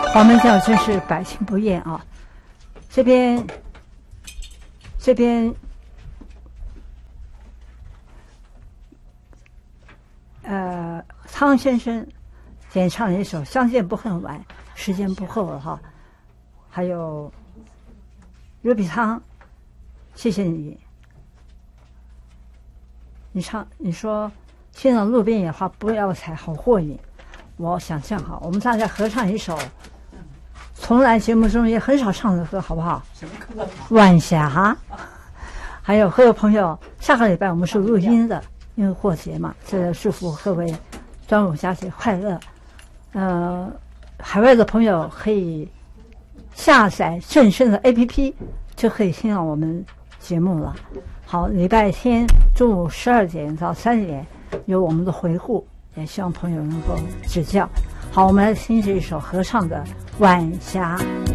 黄门教真是百听不厌啊！这边，汤先生演唱了一首《相见不恨晚》，时间不够了哈。还有卢比汤，谢谢你。你说听到路边野花不要采，好过瘾。我想这样哈，我们大家合唱一首从来节目中也很少唱的歌，好不好？ 什么歌？ 晚霞。还有各位朋友，下个礼拜我们是录音的，因为过节嘛，这祝福各位端午佳节快乐。海外的朋友可以下载正声的 APP， 就可以听到我们节目了。好，礼拜天中午12点到3点有我们的回顾，也希望朋友能够指教。好，我们来听这一首合唱的《晚霞》。